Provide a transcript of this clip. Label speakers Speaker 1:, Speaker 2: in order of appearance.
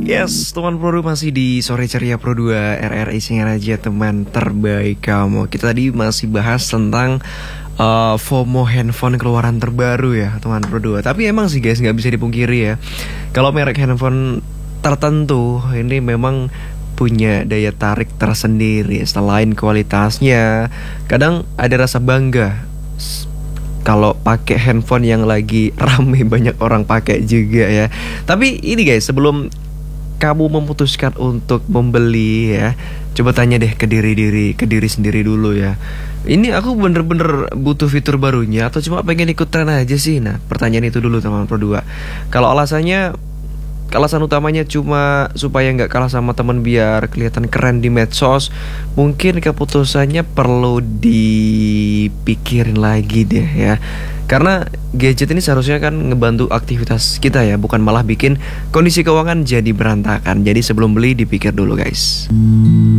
Speaker 1: Yes, teman Pro 2 masih di Sore Ceria Pro 2 RRI Singan aja teman terbaik kamu. Kita tadi masih bahas tentang FOMO handphone keluaran terbaru ya teman Pro 2. Tapi emang sih guys, nggak bisa dipungkiri ya, kalau merek handphone tertentu ini memang punya daya tarik tersendiri. Selain kualitasnya, kadang ada rasa bangga kalau pakai handphone yang lagi rame banyak orang pakai juga ya. Tapi ini guys, sebelum kamu memutuskan untuk membeli ya, coba tanya deh ke diri sendiri dulu ya. Ini aku bener-bener butuh fitur barunya atau cuma pengen ikut tren aja sih? Nah, pertanyaan itu dulu teman Pro 2. Kalau alasan utamanya cuma supaya nggak kalah sama teman biar kelihatan keren di medsos, mungkin keputusannya perlu dipikirin lagi deh ya. Karena gadget ini seharusnya kan ngebantu aktivitas kita ya, bukan malah bikin kondisi keuangan jadi berantakan. Jadi sebelum beli dipikir dulu guys.